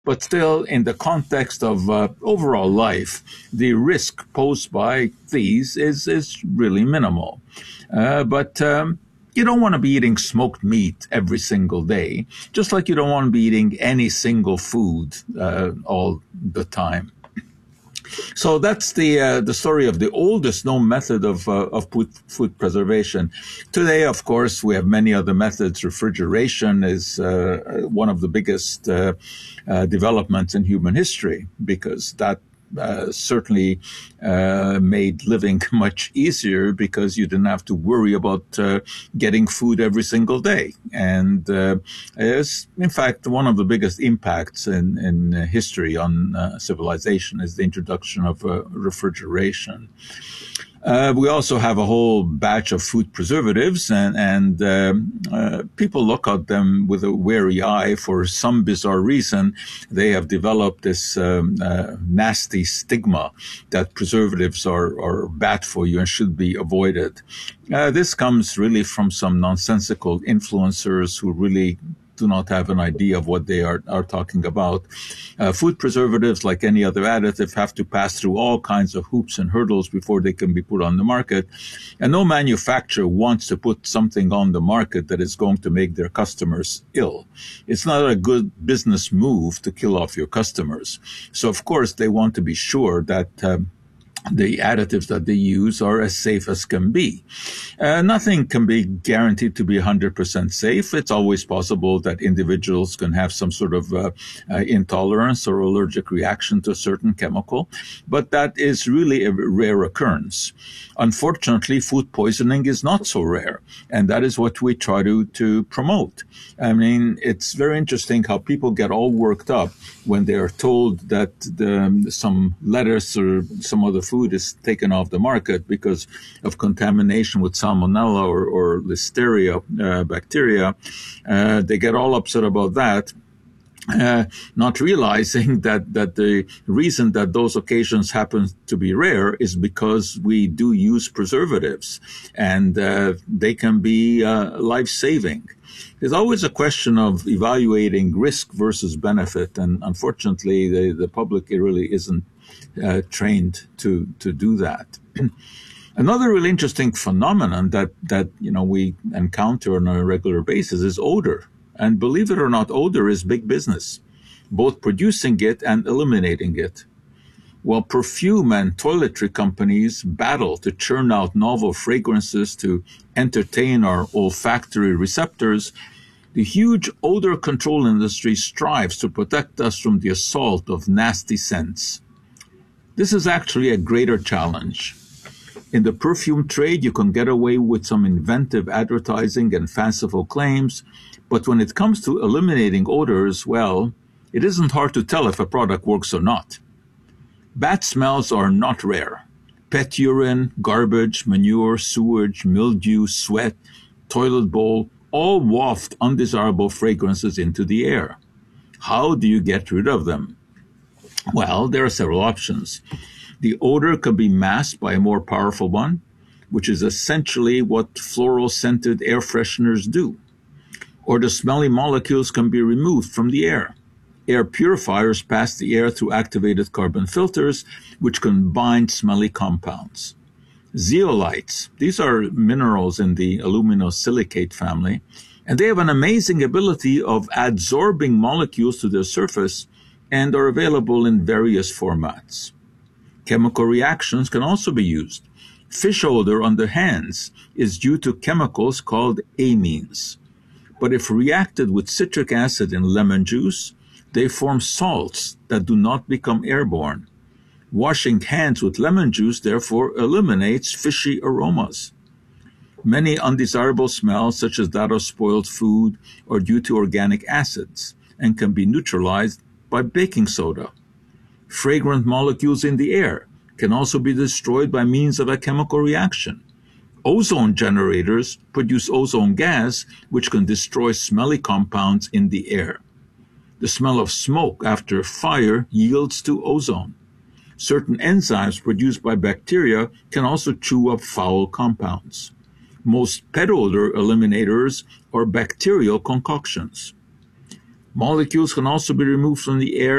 But still, in the context of overall life, the risk posed by these is really minimal. But you don't want to be eating smoked meat every single day, just like you don't want to be eating any single food all the time. So that's the story of the oldest known method of food preservation. Today, of course, we have many other methods. Refrigeration is one of the biggest developments in human history because that certainly made living much easier because you didn't have to worry about getting food every single day. And is, in fact, one of the biggest impacts in history on civilization is the introduction of refrigeration. We also have a whole batch of food preservatives, and people look at them with a wary eye. For some bizarre reason, they have developed this nasty stigma that preservatives are bad for you and should be avoided. This comes really from some nonsensical influencers who really do not have an idea of what they are talking about. Food preservatives, like any other additive, have to pass through all kinds of hoops and hurdles before they can be put on the market. And no manufacturer wants to put something on the market that is going to make their customers ill. It's not a good business move to kill off your customers. So, of course, they want to be sure that the additives that they use are as safe as can be. Nothing can be guaranteed to be 100% safe. It's always possible that individuals can have some sort of intolerance or allergic reaction to a certain chemical, but that is really a rare occurrence. Unfortunately, food poisoning is not so rare, and that is what we try to promote. I mean, it's very interesting how people get all worked up when they are told that some lettuce or some other food is taken off the market because of contamination with salmonella or listeria bacteria. They get all upset about that. Not realizing that the reason that those occasions happen to be rare is because we do use preservatives, and they can be life-saving. There's always a question of evaluating risk versus benefit, and unfortunately, the public really isn't trained to do that. Another really interesting phenomenon that we encounter on a regular basis is odor. And believe it or not, odor is big business, both producing it and eliminating it. While perfume and toiletry companies battle to churn out novel fragrances to entertain our olfactory receptors, the huge odor control industry strives to protect us from the assault of nasty scents. This is actually a greater challenge. In the perfume trade, you can get away with some inventive advertising and fanciful claims, but when it comes to eliminating odors, well, it isn't hard to tell if a product works or not. Bad smells are not rare. Pet urine, garbage, manure, sewage, mildew, sweat, toilet bowl, all waft undesirable fragrances into the air. How do you get rid of them? Well, there are several options. The odor can be masked by a more powerful one, which is essentially what floral-scented air fresheners do. Or the smelly molecules can be removed from the air. Air purifiers pass the air through activated carbon filters, which can bind smelly compounds. Zeolites, these are minerals in the aluminosilicate family, and they have an amazing ability of adsorbing molecules to their surface and are available in various formats. Chemical reactions can also be used. Fish odor on the hands is due to chemicals called amines. But if reacted with citric acid in lemon juice, they form salts that do not become airborne. Washing hands with lemon juice therefore eliminates fishy aromas. Many undesirable smells, such as that of spoiled food, are due to organic acids and can be neutralized by baking soda. Fragrant molecules in the air can also be destroyed by means of a chemical reaction. Ozone generators produce ozone gas, which can destroy smelly compounds in the air. The smell of smoke after a fire yields to ozone. Certain enzymes produced by bacteria can also chew up foul compounds. Most pet odor eliminators are bacterial concoctions. Molecules can also be removed from the air